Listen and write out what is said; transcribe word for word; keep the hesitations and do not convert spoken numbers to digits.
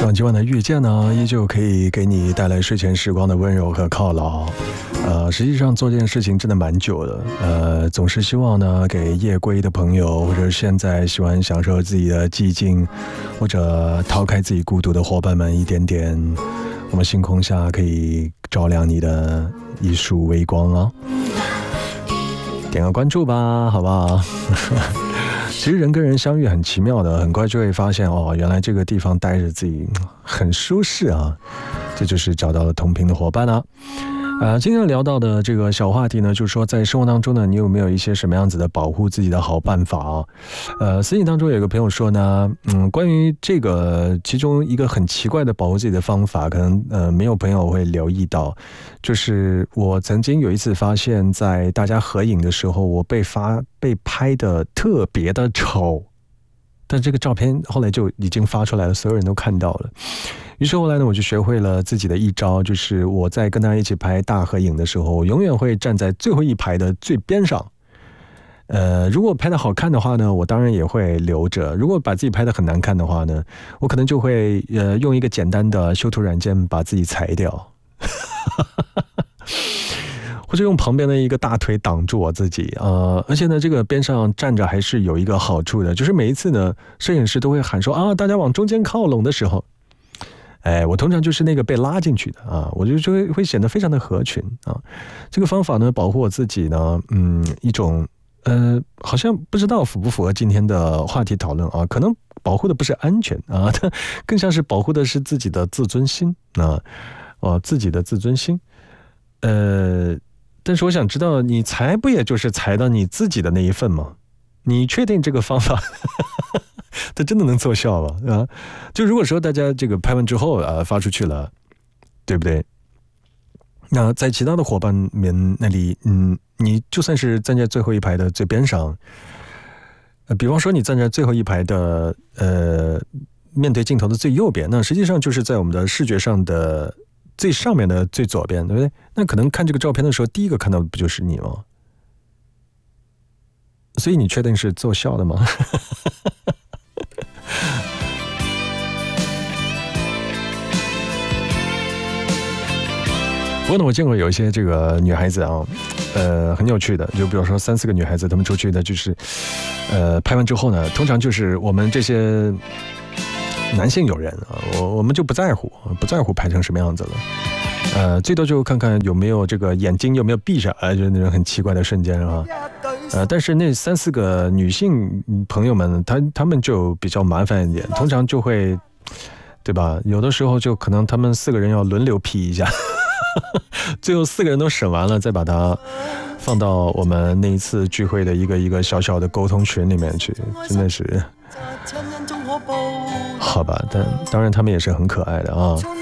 希望今晚的遇见呢，依旧可以给你带来睡前时光的温柔和犒劳。呃，实际上做这件事情真的蛮久了，呃，总是希望呢，给夜归的朋友，或者现在喜欢享受自己的寂静，或者逃开自己孤独的伙伴们，一点点我们星空下可以照亮你的一束微光啊！点个关注吧，好不好？其实人跟人相遇很奇妙的，很快就会发现哦，原来这个地方待着自己很舒适啊，这就是找到了同频的伙伴啊。呃，今天聊到的这个小话题呢，就是说在生活当中呢，你有没有一些什么样子的保护自己的好办法啊？呃，私信当中有一个朋友说呢，嗯，关于这个其中一个很奇怪的保护自己的方法，可能呃没有朋友会留意到，就是我曾经有一次发现，在大家合影的时候，我被发被拍的特别的丑。但这个照片后来就已经发出来了，所有人都看到了。于是后来呢，我就学会了自己的一招，就是我在跟大家一起拍大合影的时候，我永远会站在最后一排的最边上。呃，如果拍得好看的话呢，我当然也会留着；如果把自己拍得很难看的话呢，我可能就会呃用一个简单的修图软件把自己裁掉。或者用旁边的一个大腿挡住我自己，呃，而且呢，这个边上站着还是有一个好处的，就是每一次呢，摄影师都会喊说啊，大家往中间靠拢的时候，哎，我通常就是那个被拉进去的啊，我就就会会显得非常的合群啊。这个方法呢，保护我自己呢，嗯，一种呃，好像不知道符不符合今天的话题讨论啊，可能保护的不是安全啊，它更像是保护的是自己的自尊心啊，哦，自己的自尊心，呃。但是我想知道，你裁不也就是裁到你自己的那一份吗？你确定这个方法它真的能奏效吗？啊，就如果说大家这个拍完之后啊发出去了，对不对？那在其他的伙伴们那里，嗯，你就算是站在最后一排的最边上，呃，比方说你站在最后一排的呃面对镜头的最右边，那实际上就是在我们的视觉上的最上面的最左边，对不对？那可能看这个照片的时候，第一个看到的不就是你吗？所以你确定是奏效的吗？不过呢，我见过有一些这个女孩子啊，呃，很有趣的，就比如说三四个女孩子，她们出去的就是，呃，拍完之后呢，通常就是我们这些男性友人啊，我我们就不在乎，不在乎拍成什么样子了，呃，最多就看看有没有这个眼睛有没有闭上，啊、呃，就是那种很奇怪的瞬间啊，呃，但是那三四个女性朋友们，她她们就比较麻烦一点，通常就会，对吧？有的时候就可能他们四个人要轮流 P 一下，最后四个人都审完了，再把它放到我们那一次聚会的一个一个小小的沟通群里面去，真的是。好吧，但当然他们也是很可爱的啊。